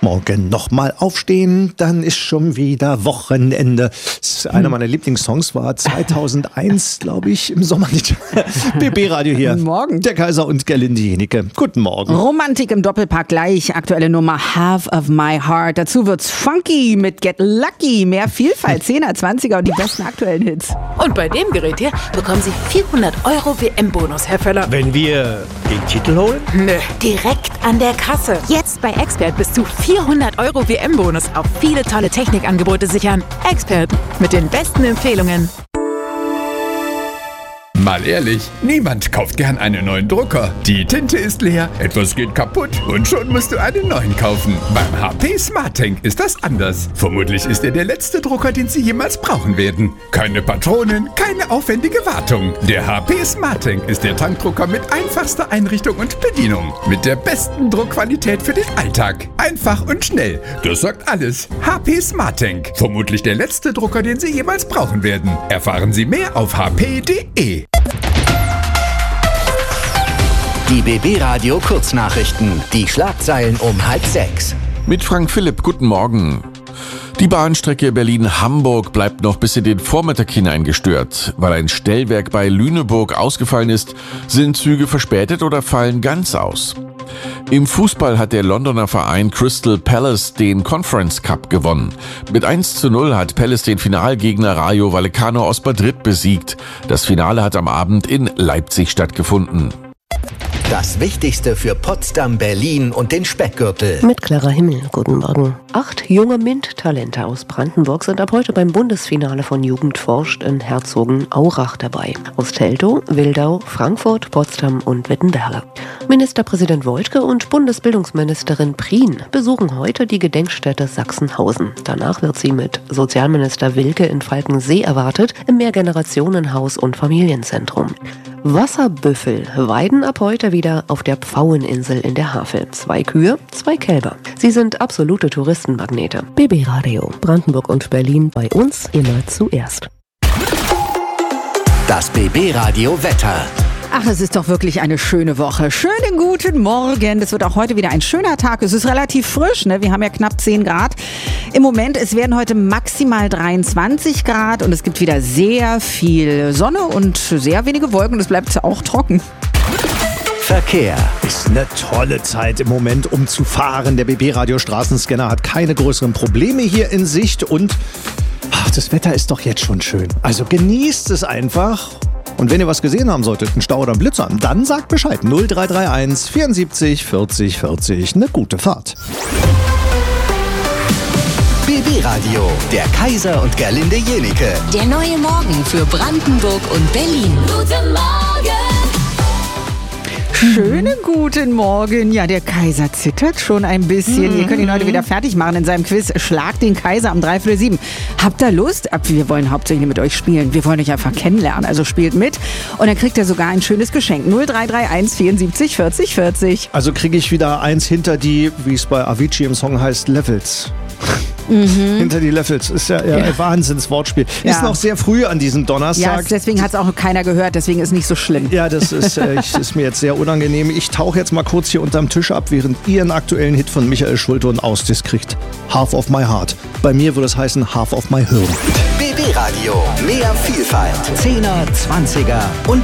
Morgen nochmal aufstehen, dann ist schon wieder Wochenende. Das ist einer meiner Lieblingssongs, war 2001, glaube ich, im Sommer nicht. BB-Radio hier. Guten Morgen. Der Kaiser und Gerlinde Jenike. Guten Morgen. Romantik im Doppelpack gleich. Aktuelle Nummer Half of My Heart. Dazu wird's funky mit Get Lucky. Mehr Vielfalt, 10er, 20er und die besten aktuellen Hits. Und bei dem Gerät hier bekommen Sie 400 € WM-Bonus, Herr Völler. Wenn wir den Titel holen? Nö, direkt an der Kasse. Jetzt bei Expert bis zu 400 € WM-Bonus auf viele tolle Technikangebote sichern. Expert mit den besten Empfehlungen. Mal ehrlich, niemand kauft gern einen neuen Drucker. Die Tinte ist leer, etwas geht kaputt und schon musst du einen neuen kaufen. Beim HP SmartTank ist das anders. Vermutlich ist er der letzte Drucker, den Sie jemals brauchen werden. Keine Patronen, keine aufwendige Wartung. Der HP SmartTank ist der Tankdrucker mit einfachster Einrichtung und Bedienung. Mit der besten Druckqualität für den Alltag. Einfach und schnell. Das sagt alles. HP SmartTank. Vermutlich der letzte Drucker, den Sie jemals brauchen werden. Erfahren Sie mehr auf hp.de. Die BB-Radio Kurznachrichten. Die Schlagzeilen um 5:30. Mit Frank Philipp, guten Morgen. Die Bahnstrecke Berlin-Hamburg bleibt noch bis in den Vormittag hinein gestört. Weil ein Stellwerk bei Lüneburg ausgefallen ist, sind Züge verspätet oder fallen ganz aus. Im Fußball hat der Londoner Verein Crystal Palace den Conference Cup gewonnen. Mit 1:0 hat Palace den Finalgegner Rayo Vallecano aus Madrid besiegt. Das Finale hat am Abend in Leipzig stattgefunden. Das Wichtigste für Potsdam, Berlin und den Speckgürtel. Mit Clara Himmel, guten Morgen. 8 junge MINT-Talente aus Brandenburg sind ab heute beim Bundesfinale von Jugend forscht in Herzogenaurach dabei. Aus Teltow, Wildau, Frankfurt, Potsdam und Wittenberge. Ministerpräsident Woidke und Bundesbildungsministerin Prien besuchen heute die Gedenkstätte Sachsenhausen. Danach wird sie mit Sozialminister Wilke in Falkensee erwartet, im Mehrgenerationenhaus und Familienzentrum. Wasserbüffel weiden ab heute wieder auf der Pfaueninsel in der Havel. 2 Kühe, 2 Kälber. Sie sind absolute Touristenmagnete. BB Radio, Brandenburg und Berlin, bei uns immer zuerst. Das BB Radio Wetter. Ach, es ist doch wirklich eine schöne Woche. Schönen guten Morgen. Das wird auch heute wieder ein schöner Tag. Es ist relativ frisch, ne? Wir haben ja knapp 10 Grad. Im Moment, es werden heute maximal 23 Grad und es gibt wieder sehr viel Sonne und sehr wenige Wolken und es bleibt auch trocken. Verkehr. Ist eine tolle Zeit im Moment, um zu fahren. Der BB-Radio Straßenscanner hat keine größeren Probleme hier in Sicht und das Wetter ist doch jetzt schon schön. Also genießt es einfach. Und wenn ihr was gesehen haben solltet, einen Stau oder einen Blitzer, dann sagt Bescheid. 0331 74 40 40. Eine gute Fahrt. BB Radio, der Kaiser und Gerlinde Jenike. Der neue Morgen für Brandenburg und Berlin. Guten Morgen! Schönen guten Morgen. Ja, der Kaiser zittert schon ein bisschen. Ihr könnt ihn heute wieder fertig machen in seinem Quiz Schlag den Kaiser am 3/7. Habt ihr Lust? Wir wollen hauptsächlich mit euch spielen. Wir wollen euch einfach kennenlernen. Also spielt mit. Und dann kriegt ihr sogar ein schönes Geschenk. 0331 74 40 40. Also kriege ich wieder eins hinter die, wie es bei Avicii im Song heißt, Levels. Hinter die Levels. Ist ja ein Wahnsinnswortspiel. Ja. Ist noch sehr früh an diesem Donnerstag. Ja, deswegen hat es auch keiner gehört. Deswegen ist nicht so schlimm. Ja, das ist mir jetzt sehr unangenehm. Ich tauche jetzt mal kurz hier unterm Tisch ab, während ihr einen aktuellen Hit von Michael Schulte und Ausdiss kriegt. Half of my heart. Bei mir würde es heißen Half of my Hirn. BB Radio, mehr Vielfalt. 10er, 20er und